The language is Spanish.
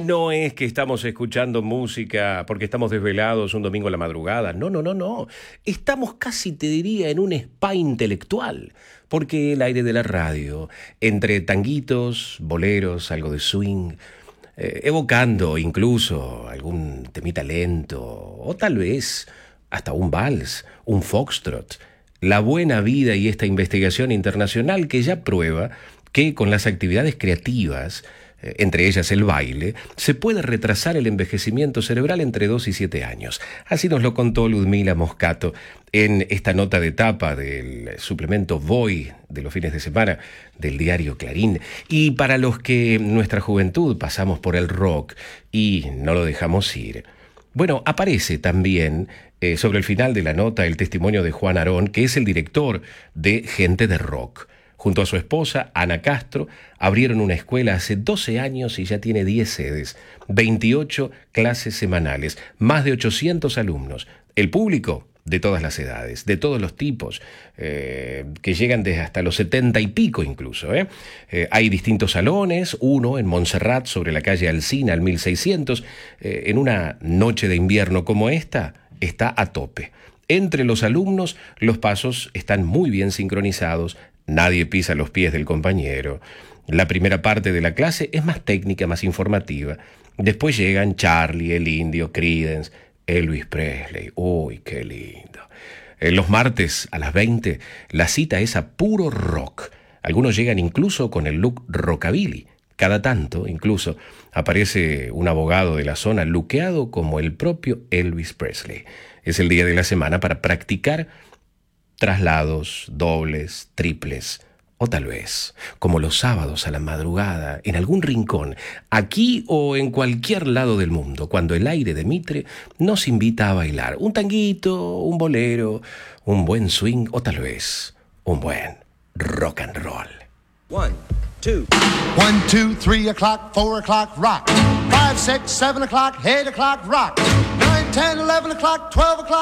no es que estamos escuchando música porque estamos desvelados un domingo a la madrugada. No. Estamos casi, te diría, en un spa intelectual. Porque el aire de la radio, entre tanguitos, boleros, algo de swing, evocando incluso algún temita lento, o tal vez hasta un vals, un foxtrot, la buena vida y esta investigación internacional que ya prueba que con las actividades creativas, entre ellas el baile, se puede retrasar el envejecimiento cerebral entre 2 y 7 años. Así nos lo contó Ludmila Moscato en esta nota de tapa del suplemento Voy de los fines de semana del diario Clarín. Y para los que en nuestra juventud pasamos por el rock y no lo dejamos ir, bueno, aparece también sobre el final de la nota el testimonio de Juan Arón, que es el director de Gente de Rock. Junto a su esposa, Ana Castro, abrieron una escuela hace 12 años y ya tiene 10 sedes, 28 clases semanales, más de 800 alumnos. El público, de todas las edades, de todos los tipos, que llegan desde hasta los 70 y pico incluso. Hay distintos salones, uno en Montserrat, sobre la calle Alsina, al 1600. En una noche de invierno como esta, está a tope. Entre los alumnos, los pasos están muy bien sincronizados. Nadie pisa los pies del compañero. La primera parte de la clase es más técnica, más informativa. Después llegan Charlie, el Indio, Creedence, Elvis Presley. ¡Uy, qué lindo! Los martes a las 20, la cita es a puro rock. Algunos llegan incluso con el look rockabilly. Cada tanto, incluso, aparece un abogado de la zona luqueado como el propio Elvis Presley. Es el día de la semana para practicar traslados, dobles, triples, o tal vez, como los sábados a la madrugada, en algún rincón, aquí o en cualquier lado del mundo, cuando el aire de Mitre nos invita a bailar un tanguito, un bolero, un buen swing o tal vez un buen rock and roll. 1, 2. 1, 2, 3 o'clock, 4 o'clock, rock. 5, 6, 7 o'clock, 8 o'clock, rock. 9, 10, 11 o'clock, 12 o'clock.